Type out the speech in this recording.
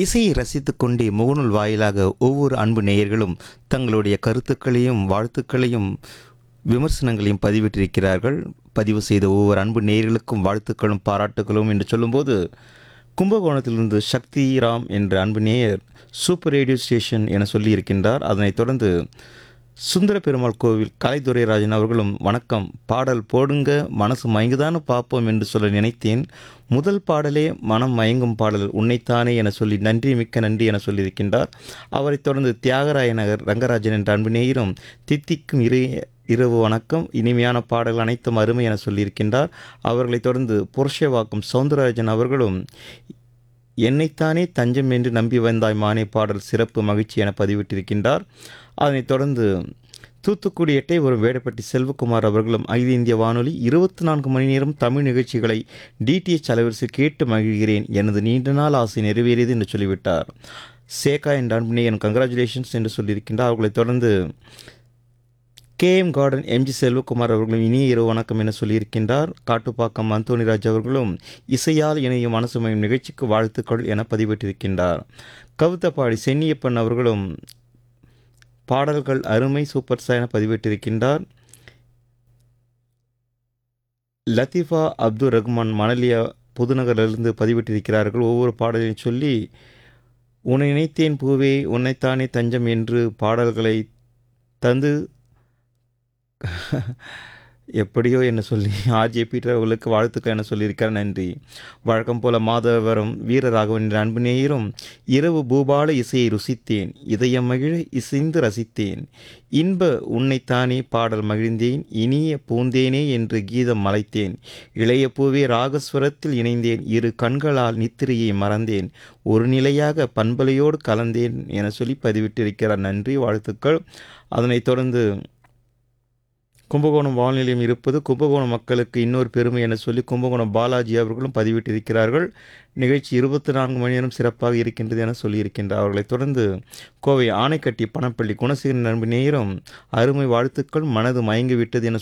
இசையை ரசித்துக்கொண்டே முகநூல் வாயிலாக ஒவ்வொரு அன்பு நேயர்களும் தங்களுடைய கருத்துக்களையும் வாழ்த்துக்களையும் விமர்சனங்களையும் பதிவிட்டிருக்கிறார்கள். பதிவு செய்த ஒவ்வொரு அன்பு நேயர்களுக்கும் வாழ்த்துக்களும் பாராட்டுகளும் என்று சொல்லும்போது, கும்பகோணத்திலிருந்து சக்தி ராம் என்ற அன்பு நேயர் சூப்பர் ரேடியோ ஸ்டேஷன் என சொல்லியிருக்கின்றார். அதனைத் தொடர்ந்து சுந்தர பெருமாள் கோவில் கலைத்துறைராஜன் அவர்களும் வணக்கம், பாடல் போடுங்க, மனசு மயங்குதான்னு பார்ப்போம் என்று சொல்ல நினைத்தேன். முதல் பாடலே மனம் மயங்கும் பாடல் உன்னைத்தானே என சொல்லி நன்றி மிக்க நன்றி என சொல்லியிருக்கின்றார். அவரைத் தொடர்ந்து தியாகராய நகர் ரங்கராஜன் என்ற அன்பு நேயரும் தித்திக்கும் இரவு வணக்கம், இனிமையான பாடல்கள் அனைத்தும் அருமை என சொல்லியிருக்கின்றார். அவர்களைத் தொடர்ந்து புருஷவாக்கம் சவுந்தரராஜன் அவர்களும் என்னைத்தானே தஞ்சம் என்று நம்பி வந்தாய் மானே பாடல் சிறப்பு மகிழ்ச்சி என பதிவிட்டிருக்கின்றார். அதனைத் தொடர்ந்து தூத்துக்குடி எட்டை ஒரு வேடப்பட்டி செல்வகுமார் அவர்களும் அகில இந்திய வானொலி 24 மணி நேரம் தமிழ் நிகழ்ச்சிகளை டிடிஎச் அலைவரிசை கேட்டு மகிழ்கிறேன், எனது நீண்ட நாள் ஆசை நிறைவேறியது என்று சொல்லிவிட்டார். சேகா என்ற அன்புனே என் கங்க்ராச்சுலேஷன்ஸ் என்று சொல்லியிருக்கின்றார். அவர்களைத் தொடர்ந்து கேஎம் கார்டன் எம்ஜி செல்வகுமார் அவர்களும் இனிய இரவு வணக்கம் என சொல்லியிருக்கின்றார். காட்டுப்பாக்கம் அந்தோணிராஜ் அவர்களும் இசையால் இணையும் மனசுமையும் நிகழ்ச்சிக்கு வாழ்த்துக்கள் என பதிவிட்டிருக்கின்றார். கவிதப்பாடி சென்னியப்பன் அவர்களும் பாடல்கள் அருமை சூப்பர் என பதிவிட்டிருக்கின்றார். லத்தீஃபா அப்துல் ரஹ்மான் மணலியா புதுநகரிலிருந்து பதிவிட்டிருக்கிறார்கள். ஒவ்வொரு பாடலையும் சொல்லி உன்னை நினைத்தேன் பூவே உன்னைத்தானே தஞ்சம் என்று பாடல்களை தந்து எப்படியோ என்ன சொல்லி ஆர்ஜே பீட்டர் அவர்களுக்கு வாழ்த்துக்கள் என சொல்லியிருக்கார். நன்றி. வழக்கம் போல மாதவரம் வீரராகவன் என்ற அன்பு நேயரும் இரவு பூபால இசையை ருசித்தேன், இதயம் மகிழ இசைந்து ரசித்தேன், இன்ப உன்னைத்தானே பாடல் மகிழ்ந்தேன், இனிய பூந்தேனே என்று கீதம் மலைத்தேன், இளைய பூவே ராகஸ்வரத்தில் இணைந்தேன், இரு கண்களால் நித்திரையை மறந்தேன், ஒரு நிலையாக பண்பலையோடு கலந்தேன் என சொல்லி பதிவிட்டிருக்கிறார். நன்றி, வாழ்த்துக்கள். அதனைத் தொடர்ந்து கும்பகோணம் வால்நிலையம் இருப்பது கும்பகோணம் மக்களுக்கு இன்னொரு பெருமை என சொல்லி கும்பகோணம் பாலாஜி அவர்களும் பதிவிட்டிருக்கிறார்கள். நிகழ்ச்சி 24 மணி நேரம் சிறப்பாக இருக்கின்றது என சொல்லியிருக்கின்றார். அவர்களைத் தொடர்ந்து கோவை ஆனைக்கட்டி பணப்பள்ளி குணசேகரன் நண்பு நேரம் அருமை வாழ்த்துக்கள், மனது மயங்கிவிட்டது என